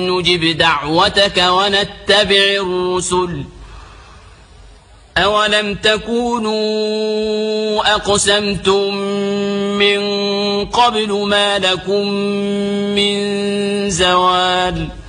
نجب دعوتك ونتبع الرسل أولم تكونوا أقسمتم من قبل ما لكم من زوال